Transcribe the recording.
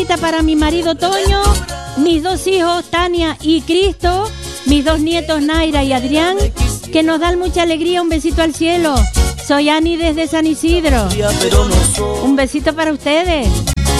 Para mi marido Toño, mis 2 hijos Tania y Cristo, mis 2 nietos Naira y Adrián, que nos dan mucha alegría. Un besito al cielo. Soy Ani desde San Isidro. Un besito para ustedes.